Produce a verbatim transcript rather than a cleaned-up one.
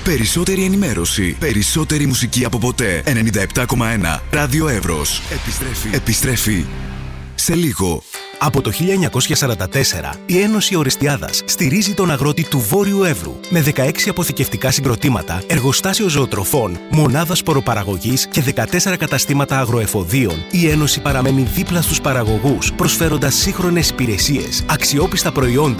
Περισσότερη ενημέρωση. Περισσότερη μουσική από ποτέ. ενενήντα επτά κόμμα ένα. Ράδιο Εύρος. Επιστρέφει. Επιστρέφει σε λίγο. Από το χίλια εννιακόσια σαράντα τέσσερα, η Ένωση Ορεστιάδας στηρίζει τον αγρότη του Βόρειου Εύρου με δεκαέξι αποθηκευτικά συγκροτήματα, εργοστάσιο ζωοτροφών, μονάδα σποροπαραγωγής και δεκατέσσερα καταστήματα αγροεφοδίων. Η Ένωση παραμένει δίπλα στους παραγωγούς, προσφέροντας σύγχρονες υπηρεσίες, αξιόπιστα προϊόντα